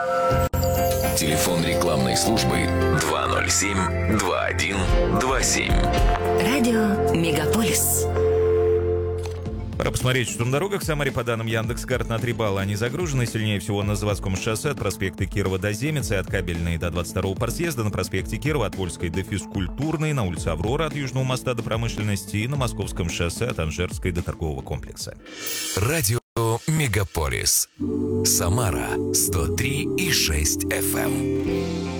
Телефон рекламной службы 207-2127. Радио Мегаполис. Пора посмотреть, что на дорогах в Самаре по данным Яндекс.Карт на 3 балла они загружены. Сильнее всего на Заводском шоссе от проспекта Кирова до Земицы, от Кабельной до 22-го партсъезда, на проспекте Кирова от Вольской до Физкультурной, на улице Аврора от Южного моста до Промышленности и на Московском шоссе от Анжерской до торгового комплекса. Радио Мегаполис. Самара 103,6 FM.